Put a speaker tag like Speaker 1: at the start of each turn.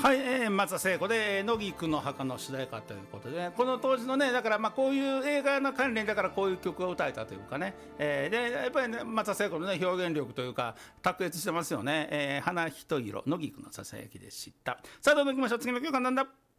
Speaker 1: はい、松田聖子で乃木くんの墓の主題歌ということで、ね、この当時のねだからこういう映画の関連だからこういう曲を歌えたというかね、でやっぱりね松田聖子のね表現力というか卓越してますよね、花一色乃木くんのささやきでした。さあどんどんいきましょう。次の曲はなんだ。